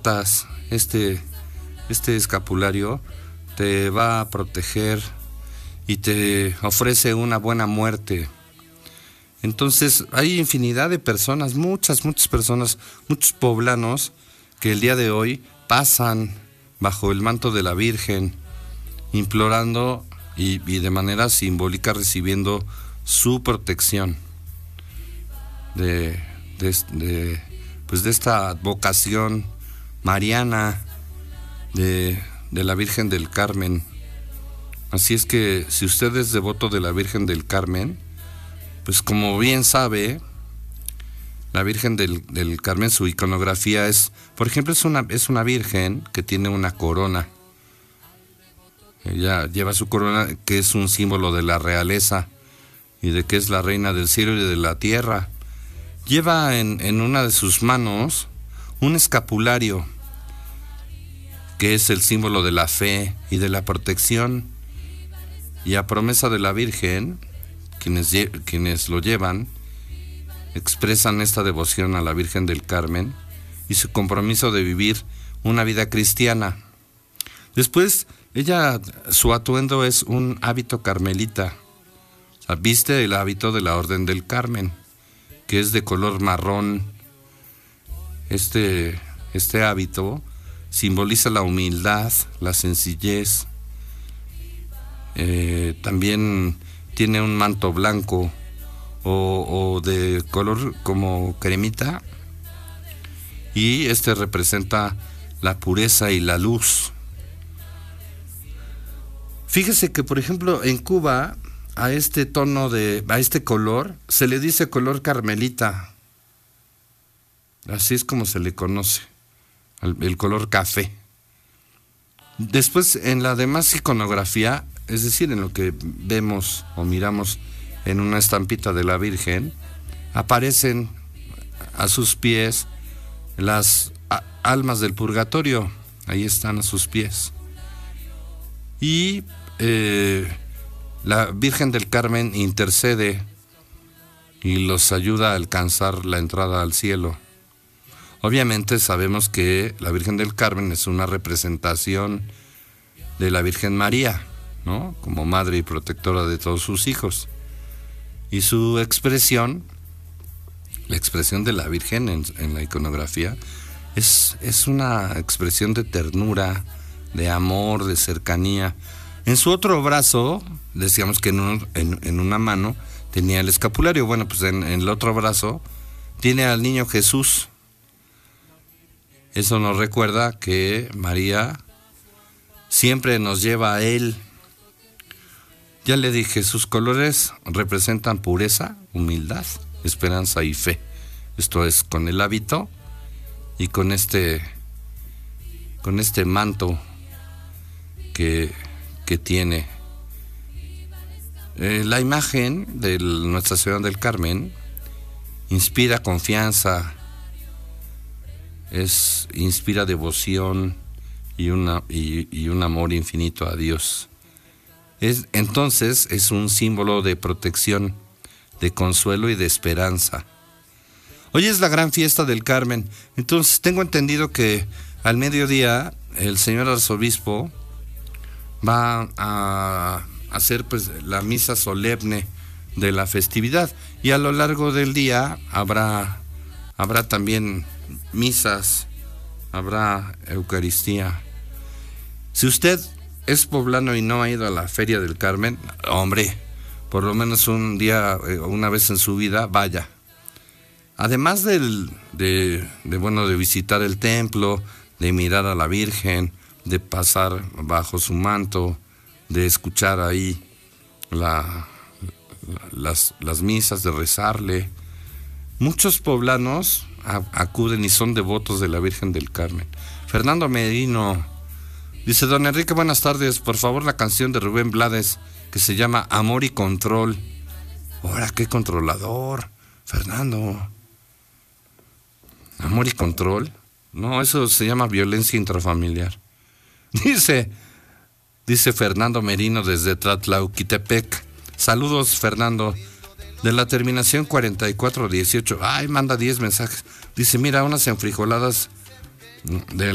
portas este escapulario, te va a proteger y te ofrece una buena muerte. Entonces hay infinidad de personas, muchas personas, muchos poblanos que el día de hoy pasan bajo el manto de la Virgen, implorando y de manera simbólica recibiendo su protección de esta vocación mariana de la Virgen del Carmen. Así es que si usted es devoto de la Virgen del Carmen, pues como bien sabe, la Virgen del Carmen, su iconografía es, por ejemplo, es una virgen que tiene una corona. Ella lleva su corona, que es un símbolo de la realeza y de que es la reina del cielo y de la tierra. Lleva en una de sus manos un escapulario, que es el símbolo de la fe y de la protección. Y a promesa de la Virgen, quienes lo llevan, expresan esta devoción a la Virgen del Carmen y su compromiso de vivir una vida cristiana. Después, su atuendo es un hábito carmelita. O sea, viste el hábito de la Orden del Carmen, que es de color marrón. Este hábito simboliza la humildad, la sencillez. También tiene un manto blanco o de color como cremita, y representa la pureza y la luz. Fíjese que, por ejemplo, en Cuba, a este color, se le dice color carmelita. Así es como se le conoce, el color café. Después, en la demás iconografía, es decir, en lo que vemos o miramos en una estampita de la Virgen, aparecen a sus pies las almas del purgatorio. Ahí están a sus pies. Y la Virgen del Carmen intercede y los ayuda a alcanzar la entrada al cielo. Obviamente sabemos que la Virgen del Carmen es una representación de la Virgen María, ¿no? Como madre y protectora de todos sus hijos. Y su expresión, la expresión de la Virgen en la iconografía, es una expresión de ternura, de amor, de cercanía. En su otro brazo, decíamos que en una mano tenía el escapulario. Bueno, pues en el otro brazo tiene al niño Jesús. Eso nos recuerda que María siempre nos lleva a Él. Ya le dije, sus colores representan pureza, humildad, esperanza y fe. Esto es con el hábito y con este manto que tiene. La imagen de Nuestra Señora del Carmen inspira confianza, inspira devoción y un amor infinito a Dios. Entonces es un símbolo de protección, de consuelo y de esperanza. Hoy es la gran fiesta del Carmen. Entonces tengo entendido que al mediodía el señor arzobispo va a hacer pues la misa solemne de la festividad, y a lo largo del día habrá también misas, habrá Eucaristía. Si usted es poblano y no ha ido a la Feria del Carmen, hombre, por lo menos un día, una vez en su vida, vaya. Además de visitar el templo, de mirar a la Virgen, de pasar bajo su manto, de escuchar ahí las misas, de rezarle. Muchos poblanos acuden y son devotos de la Virgen del Carmen. Fernando Merino dice: don Enrique, buenas tardes, por favor la canción de Rubén Blades que se llama Amor y Control. Ahora, qué controlador, Fernando. Amor y Control. No, eso se llama violencia intrafamiliar. Dice Fernando Merino desde Tlatlauquitepec. Saludos, Fernando. De la terminación 4418. Ay, manda 10 mensajes. Dice: mira, unas enfrijoladas de